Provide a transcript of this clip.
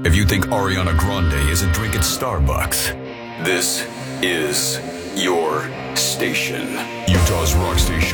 If you think Ariana Grande isn't drinking Starbucks, this is your station. Utah's Rock Station.